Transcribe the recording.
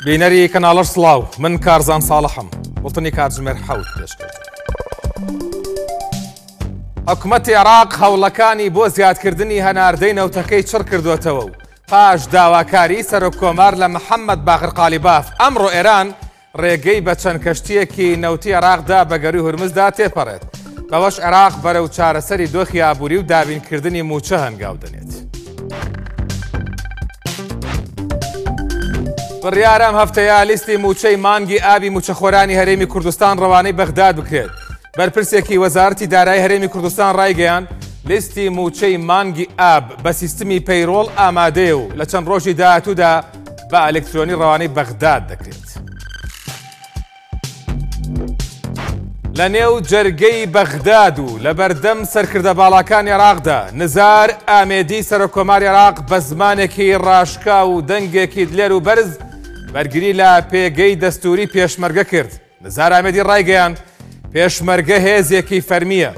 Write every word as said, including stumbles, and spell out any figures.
بینەری کەناڵەر سڵاو من کارزان ساڵحم وڵتنی کاتژمێر حەوت پێشکەوت. حکوومەتی عێراق هەوڵەکانی بۆ زیادکردنی هەناردەی نەوتەکەی چڕ کردوێتەوە و پاش داواکاری سەرۆکۆمار لە محەممەد باقر قالیباف ئەمڕۆ ئێران ڕێگەی بە چەند کەشتیەکی نەوتی عێراقدا بە گەڕی هورمزدا تێپەڕێت. بەوەش عێراق بەرەو چارەسەری دۆخی ئابووری و دابینکردنی موچە هەنگاو دەنێت. بڕیارە ئەم هەفتەیە لیستی موچەی مانگی ئابی موچەخۆرانی هەرێمی کوردستان ڕەوانەی بەغداد بکرێت. بەرپرسێکی وەزارەتی دارایی هەرێمی کوردستان ڕایگەیاند لیستی موچەی مانگی ئاب بە سیستمی پەیڕۆڵ ئامادەیە و لە چەند ڕۆژی داهاتوودا بە ئەلکترۆنی ڕەوانەی بەغداد دەکرێت. لە نێو جەرگەی بەغداد و لە بەردەم سەرکردە باڵاکانی عێراقدا نزار ئامێدی سەرۆکۆماری عێراق بە زمانێکی ڕاشکا و دەنگێکی دلێر و بەرز بەرگری لە پێگەی دەستوری پێشمەرگە کرد. نزار ئامێدی ڕایگەیاند پێشمەرگە هێزێکی فەرمیە